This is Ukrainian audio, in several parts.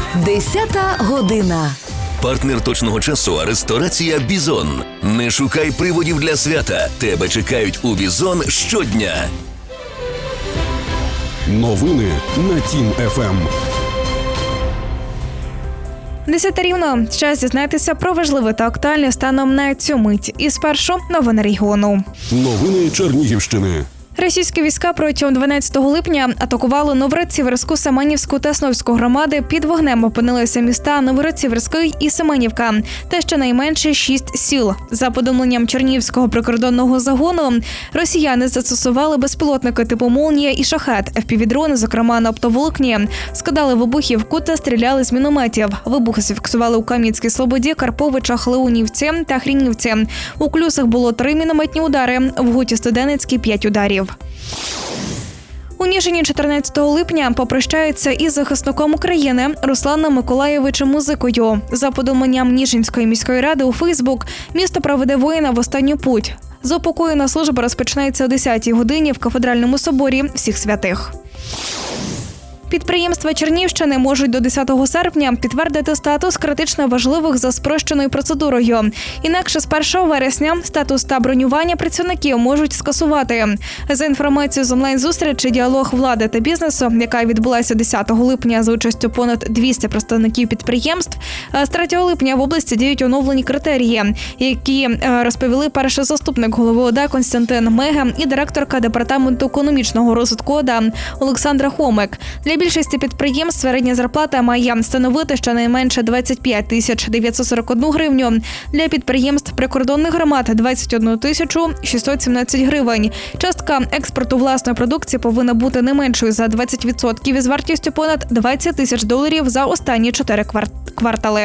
10-та година. Партнер точного часу – ресторація «Бізон». Не шукай приводів для свята. Тебе чекають у «Бізон» щодня. Новини на Тім ФМ. 10 рівно. Час дізнатися про важливе та актуальне станом на цю мить. І спершу новини регіону. Новини Чернігівщини. Російські війська протягом 12 липня атакували Новгород-Сіверську, Семенівську та Сновську громади. Під вогнем опинилися міста Новгород-Сіверський і Семенівка та щонайменше 6 сіл. За повідомленням Чернігівського прикордонного загону, росіяни застосували безпілотники типу «Молнія» і «Шахет», FPV-дрони, зокрема на оптоволокні, скидали вибухівку та стріляли з мінометів. Вибухи зафіксували у Кам'янській Слободі, Карповичах, Леонівці та Хрінівці. У Клюсах було 3 мінометні удари, в Гуті Студенецькій – 5 ударів. У Ніжині 14 липня попрощаються із захисником України Русланом Миколаєвичем Музикою. За повідомленням Ніжинської міської ради у Фейсбук, місто проведе воїна в останню путь. Заупокоєна служба розпочнеться о 10-й годині в Кафедральному соборі Всіх Святих. Підприємства Чернігівщини можуть до 10 серпня підтвердити статус критично важливих за спрощеною процедурою. Інакше з 1 вересня статус та бронювання працівників можуть скасувати. За інформацією з онлайн-зустрічі «Діалог влади та бізнесу», яка відбулася 10 липня за участю понад 200 представників підприємств, з 3 липня в області діють оновлені критерії, які розповіли перший заступник голови ОДА Костянтин Мега і директорка Департаменту економічного розвитку ОДА Олександра Хомик. Для більшості підприємств середня зарплата має становити щонайменше 25 941 гривню. Для підприємств прикордонних громад – 21 617 гривень. Частка експорту власної продукції повинна бути не меншою за 20% із вартістю понад $20 000 за останні 4 квартали.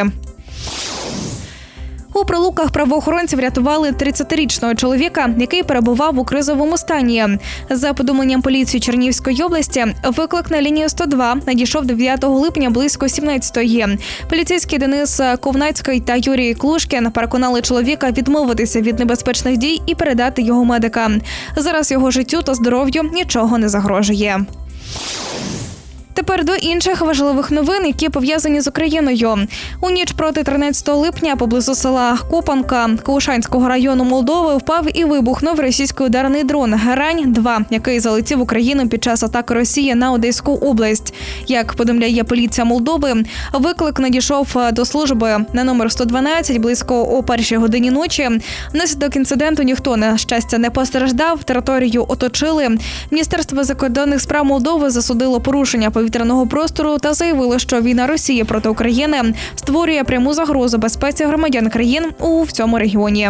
У Прилуках правоохоронці врятували 30-річного чоловіка, який перебував у кризовому стані. За повідомленням поліції Чернігівської області, виклик на лінію 102 надійшов 9 липня близько 17-ї. Поліцейські Денис Ковнацький та Юрій Клушкін переконали чоловіка відмовитися від небезпечних дій і передати його медикам. Зараз його життю та здоров'ю нічого не загрожує. Тепер до інших важливих новин, які пов'язані з Україною. У ніч проти 13 липня поблизу села Копанка Калушанського району Молдови впав і вибухнув російський ударний дрон «Герань-2», який залетів в Україну під час атаки Росії на Одеську область. Як повідомляє поліція Молдови, виклик надійшов до служби на номер 112 близько о 1-й годині ночі. Внаслідок інциденту ніхто, на щастя, не постраждав, територію оточили. Міністерство закордонних справ Молдови засудило порушення повітряного простору та заявило, що війна Росії проти України створює пряму загрозу безпеці громадян країн у цьому регіоні.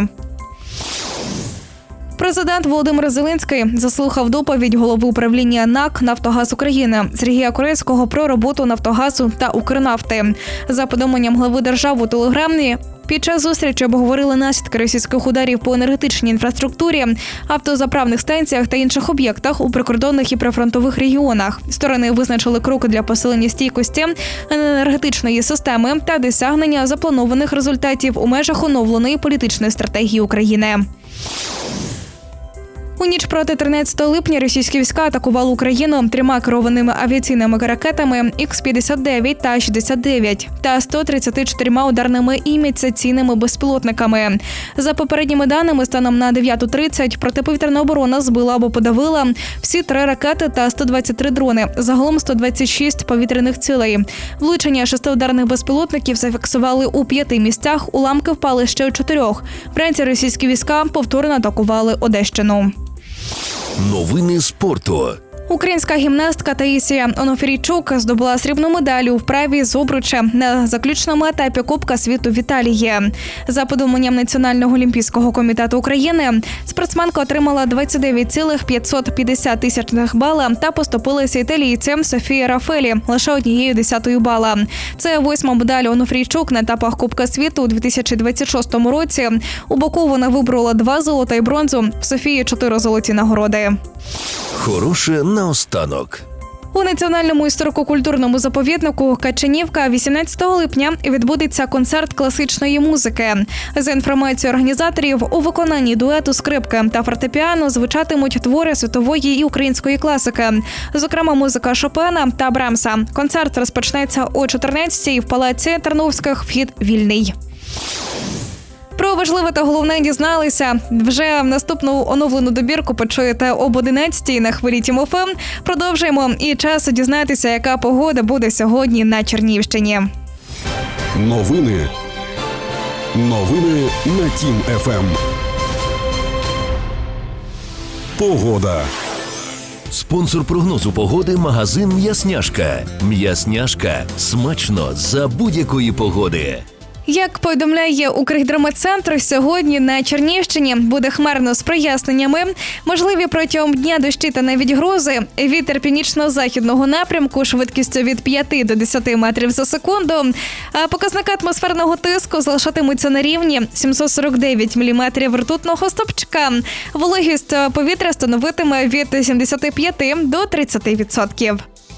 Президент Володимир Зеленський заслухав доповідь голови управління НАК «Нафтогаз України» Сергія Корецького про роботу «Нафтогазу» та «Укрнафти». За повідомленням глави держави у телеграмі, під час зустрічі обговорили наслідки російських ударів по енергетичній інфраструктурі, автозаправних станціях та інших об'єктах у прикордонних і прифронтових регіонах. Сторони визначили кроки для посилення стійкості енергетичної системи та досягнення запланованих результатів у межах оновленої політичної стратегії України. У ніч проти 13 липня російські війська атакували Україну 3 керованими авіаційними ракетами Х-59 та 69 та 134 ударними імітаційними безпілотниками. За попередніми даними, станом на 9:30 протиповітряна оборона збила або подавила всі 3 ракети та 123 дрони, загалом 126 повітряних цілей. Влучення 6 ударних безпілотників зафіксували у 5 місцях, уламки впали ще у 4. Вранці російські війська повторно атакували Одещину. Новини спорту. Українська гімнастка Таїсія Онофрійчук здобула срібну медаль у вправі з обруча на заключному етапі Кубка світу в Італії. За повідомленням Національного олімпійського комітету України, спортсменка отримала 29,550 бала та поступилася італійці Софії Рафелі лише 1/10 бала. Це 8-ма медаль Онофрійчук на етапах Кубка світу у 2026 році. У Баку вона виборола 2 золота і бронзу, в Софії 4 золоті нагороди. Хороше наостанок. У Національному історико-культурному заповіднику Качанівка 18 липня відбудеться концерт класичної музики. За інформацією організаторів, у виконанні дуету скрипки та фортепіано звучатимуть твори світової і української класики, зокрема музика Шопена та Брамса. Концерт розпочнеться о 14-й в Палаці Тарновських, вхід вільний. Про важливе та головне дізналися. Вже наступну оновлену добірку почуєте об 11-й на хвилі Тім ФМ. Продовжуємо і час дізнатися, яка погода буде сьогодні на Чернігівщині. Новини на Тім ФМ. Погода. Спонсор прогнозу погоди – магазин «М'ясняшка». «М'ясняшка» – смачно за будь-якої погоди. Як повідомляє Укргідрометцентр, сьогодні на Чернігівщині буде хмарно з проясненнями. Можливі протягом дня дощі та навіть грози. Вітер північно-західного напрямку швидкістю від 5 до 10 метрів за секунду. А показники атмосферного тиску залишатимуться на рівні 749 міліметрів ртутного стовпчика. Вологість повітря становитиме від 75 до 30%.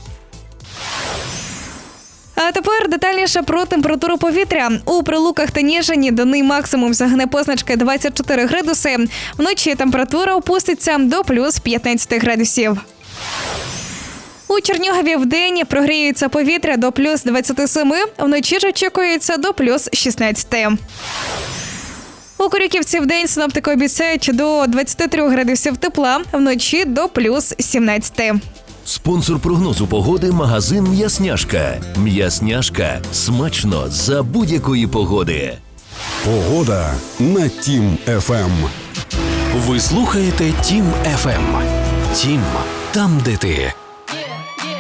А тепер детальніше про температуру повітря. У Прилуках та Ніжині денний максимум сягне позначки 24 градуси. Вночі температура опуститься до плюс 15 градусів. У Чернігові вдень прогріється повітря до плюс 27, вночі ж очікується до плюс 16. У Корюківці вдень синоптики обіцяють до 23 градусів тепла, вночі до плюс 17. Спонсор прогнозу погоди – магазин «М'ясняшка». «М'ясняшка» – смачно за будь-якої погоди. Погода на Тім ФМ. Ви слухаєте Тім ФМ. Тім – там, де ти.